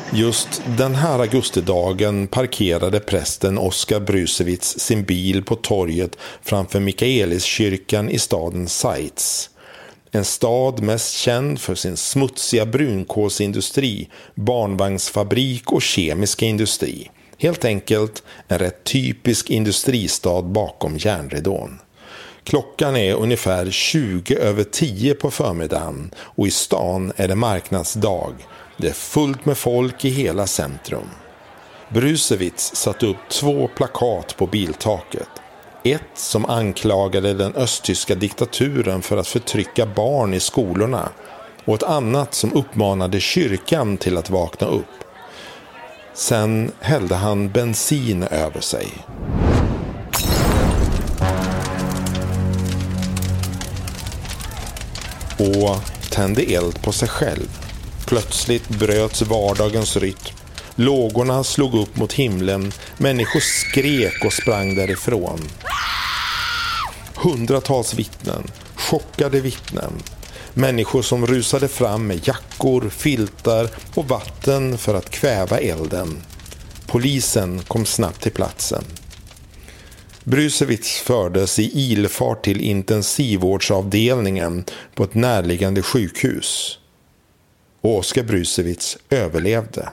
Just den här augustidagen parkerade prästen Oskar Brusewitz sin bil på torget framför Mikaeliskyrkan i staden Zeitz. En stad mest känd för sin smutsiga brunkolsindustri, barnvagnsfabrik och kemiska industri. Helt enkelt en rätt typisk industristad bakom järnridån. Klockan är ungefär 10:20 på förmiddagen och i stan är det marknadsdag. Det är fullt med folk i hela centrum. Brusewitz satte upp 2 plakat på biltaket. Ett som anklagade den östtyska diktaturen för att förtrycka barn i skolorna och ett annat som uppmanade kyrkan till att vakna upp. Sen hällde han bensin över sig. Och tände eld på sig själv. Plötsligt bröts vardagens rytm. Lågorna slog upp mot himlen. Människor skrek och sprang därifrån. Hundratals vittnen, chockade vittnen. Människor som rusade fram med jackor, filtar och vatten för att kväva elden. Polisen kom snabbt till platsen. Brusewitz fördes i ilfart till intensivvårdsavdelningen på ett närliggande sjukhus. Och Oskar Brusewitz överlevde.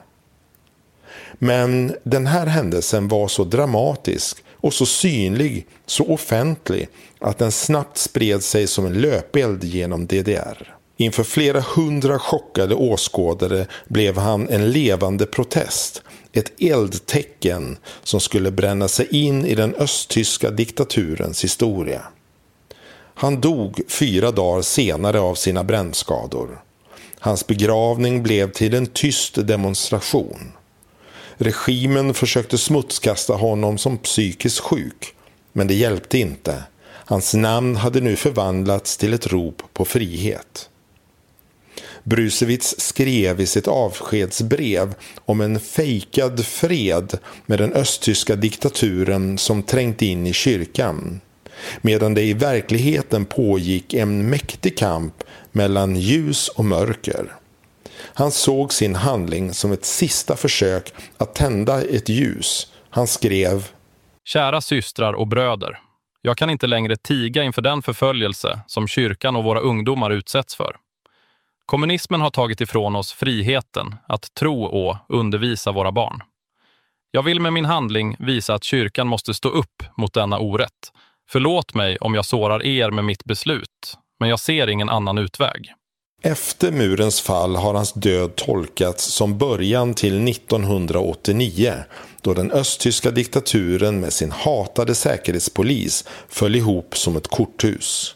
Men den här händelsen var så dramatisk och så synlig, så offentlig att den snabbt spred sig som en löpeld genom DDR. Inför flera hundra chockade åskådare blev han en levande protest, ett eldtecken som skulle bränna sig in i den östtyska diktaturens historia. Han dog 4 dagar senare av sina brännskador. Hans begravning blev till en tyst demonstration. Regimen försökte smutskasta honom som psykiskt sjuk, men det hjälpte inte. Hans namn hade nu förvandlats till ett rop på frihet. Brusewitz skrev i sitt avskedsbrev om en fejkad fred med den östtyska diktaturen som trängt in i kyrkan, medan det i verkligheten pågick en mäktig kamp mellan ljus och mörker. Han såg sin handling som ett sista försök att tända ett ljus. Han skrev: Kära systrar och bröder, jag kan inte längre tiga inför den förföljelse som kyrkan och våra ungdomar utsätts för. Kommunismen har tagit ifrån oss friheten att tro och undervisa våra barn. Jag vill med min handling visa att kyrkan måste stå upp mot denna orätt. Förlåt mig om jag sårar er med mitt beslut, men jag ser ingen annan utväg. Efter murens fall har hans död tolkats som början till 1989, då den östtyska diktaturen med sin hatade säkerhetspolis föll ihop som ett korthus.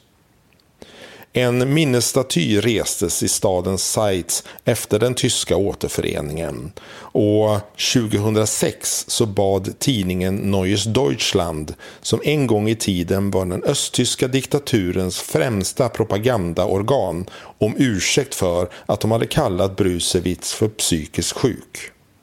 En minnesstaty restes i staden Zeitz efter den tyska återföreningen, och 2006 så bad tidningen Neues Deutschland, som en gång i tiden var den östtyska diktaturens främsta propagandaorgan, om ursäkt för att de hade kallat Brusewitz för psykiskt sjuk.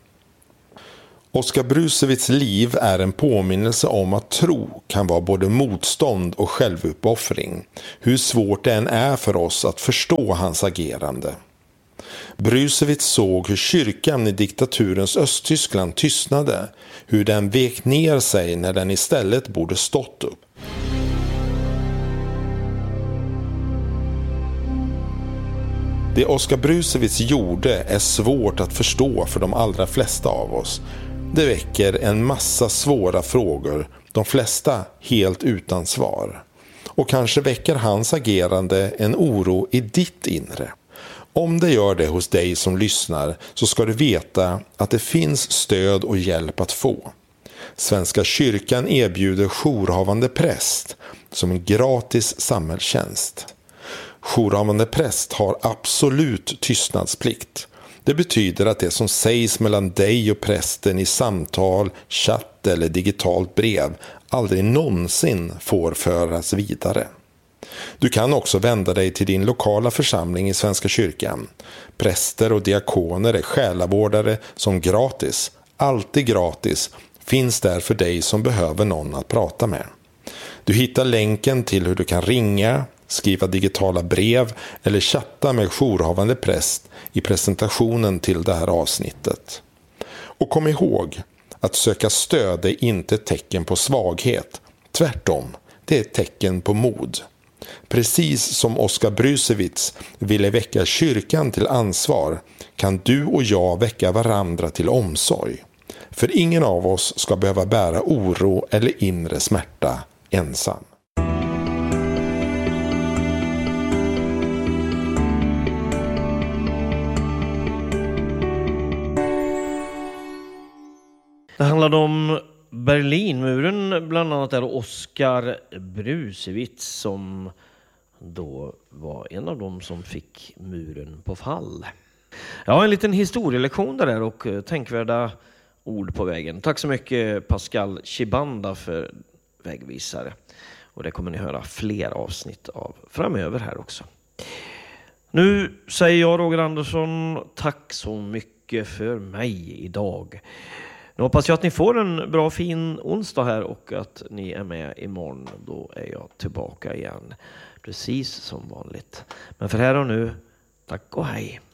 Oskar Brusewitz liv är en påminnelse om att tro kan vara både motstånd och självuppoffring, hur svårt det än är för oss att förstå hans agerande. Brusewitz såg hur kyrkan i diktaturens Östtyskland tystnade, hur den vek ner sig när den istället borde stått upp. Det Oskar Brusewitz gjorde är svårt att förstå för de allra flesta av oss. Det väcker en massa svåra frågor, de flesta helt utan svar. Och kanske väcker hans agerande en oro i ditt inre. Om det gör det hos dig som lyssnar, så ska du veta att det finns stöd och hjälp att få. Svenska kyrkan erbjuder jourhavande präst som en gratis samhällstjänst. Jourhavande präst har absolut tystnadsplikt. Det betyder att det som sägs mellan dig och prästen i samtal, chatt eller digitalt brev aldrig någonsin får föras vidare. Du kan också vända dig till din lokala församling i Svenska kyrkan. Präster och diakoner är själavårdare som gratis, alltid gratis, finns där för dig som behöver någon att prata med. Du hittar länken till hur du kan ringa, skriva digitala brev eller chatta med jourhavande präst i presentationen till det här avsnittet. Och kom ihåg, att söka stöd är inte ett tecken på svaghet. Tvärtom, det är ett tecken på mod. Precis som Oskar Brusewitz ville väcka kyrkan till ansvar kan du och jag väcka varandra till omsorg. För ingen av oss ska behöva bära oro eller inre smärta ensam. Det handlade om Berlinmuren, bland annat där Oskar Brusewitz som då var en av dem som fick muren på fall. Ja, en liten historielektion där och tänkvärda ord på vägen. Tack så mycket Pascal Chibanda för vägvisare. Och det kommer ni höra fler avsnitt av framöver här också. Nu säger jag, Roger Andersson, tack så mycket för mig idag. Nu hoppas jag att ni får en bra fin onsdag här och att ni är med imorgon. Då är jag tillbaka igen. Precis som vanligt. Men för här och nu, tack och hej.